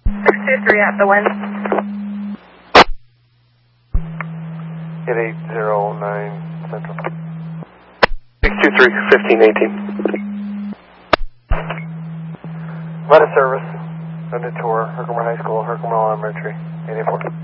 623 at the wind. 8809 Central. 623, 1518. Letter service, under tour, Herkimer High School, Herkimer Elementary, 884.